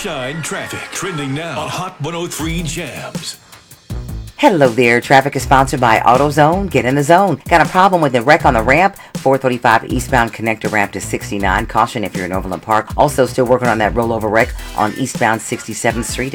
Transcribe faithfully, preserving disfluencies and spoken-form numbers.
Shine traffic trending now on Hot one oh three Jams. Hello there. Traffic is sponsored by AutoZone. Get in the zone. Got a problem with the wreck on the ramp? four thirty-five eastbound connector ramp to sixty-nine. Caution if you're in Overland Park. Also still working on that rollover wreck on eastbound sixty-seventh Street.